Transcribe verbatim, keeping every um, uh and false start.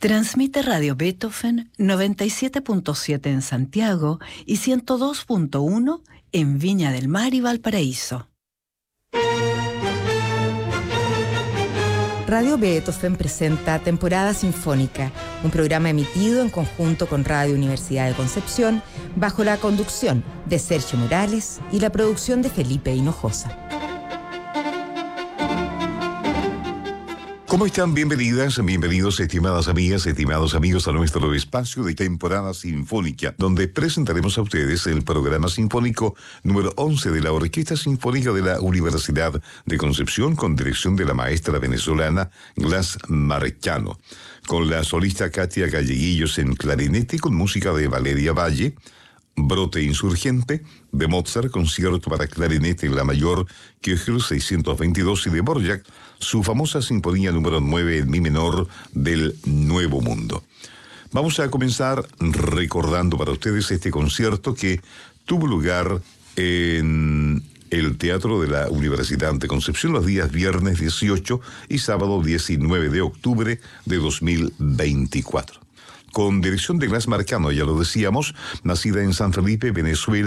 Transmite Radio Beethoven noventa y siete punto siete en Santiago y ciento dos punto uno en Viña del Mar y Valparaíso. Radio Beethoven presenta Temporada Sinfónica, un programa emitido en conjunto con Radio Universidad de Concepción, bajo la conducción de Sergio Morales y la producción de Felipe Hinojosa. ¿Cómo están? Bienvenidas, bienvenidos, estimadas amigas, estimados amigos, a nuestro espacio de Temporada Sinfónica, donde presentaremos a ustedes el programa sinfónico número once de la Orquesta Sinfónica de la Universidad de Concepción, con dirección de la maestra venezolana Glas Marchano, con la solista Katia Galleguillos en clarinete, con música de Valeria Valle, Brote Insurgente, de Mozart, concierto para clarinete en la mayor, Köchel seiscientos veintidós, y de Dvorak, su famosa sinfonía número nueve en mi menor del Nuevo Mundo. Vamos a comenzar recordando para ustedes este concierto que tuvo lugar en el Teatro de la Universidad de Concepción los días viernes dieciocho y sábado diecinueve de octubre de dos mil veinticuatro. Con dirección de Glas Marchano, ya lo decíamos, nacida en San Felipe, Venezuela,